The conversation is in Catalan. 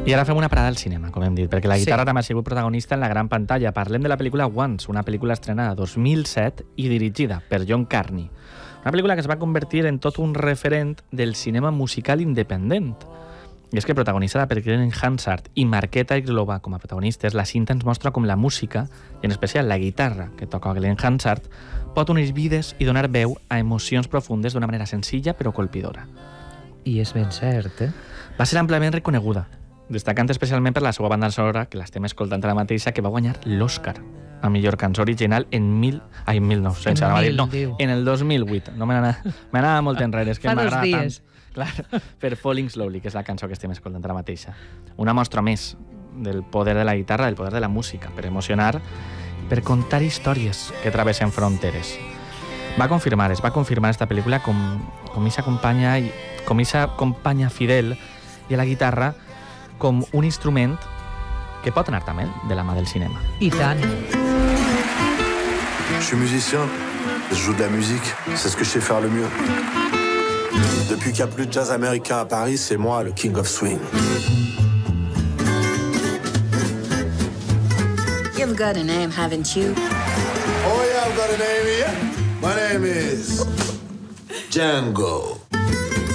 I ara fem una parada al cinema, com hem dit, perquè la guitarra també ha sigut protagonista en la gran pantalla. Parlem de la pel·lícula Once, una pel·lícula estrenada 2007 i dirigida per John Carney. Una pel·lícula que es va convertir en tot un referent del cinema musical independent. I és que protagonitzada per Glenn Hansard i Marqueta Irglova com a protagonistes, la cinta ens mostra com la música, i en especial la guitarra que toca Glenn Hansard, pot unir vides i donar veu a emocions profundes d'una manera senzilla però colpidora. I és ben cert, eh? Va ser amplament reconeguda, destacant especialment per la seva banda sonora, que l'estem escoltant ara mateixa, que va guanyar l'Oscar a millor cançó original en el 2008. No m'anava molt enrere, és que m'agrada tant. Clar, per Falling Slowly, que és la cançó que estem escoltant ara mateixa. Una mostra més del poder de la guitarra, del poder de la música, per emocionar, per contar històries que travessen fronteres. Es va confirmar esta pel·lícula com esa companya fidel i a la guitarra com un instrument que pot anar també de la mà del cinema. I tant. Je suis musicien, je joue de la musique, c'est ce que je sais faire le mieux. Depuis qu'il n'y a plus de jazz américain à Paris, c'est moi le king of swing. You've got a name, haven't you? Oh yeah, I've got a name here. My name is Django.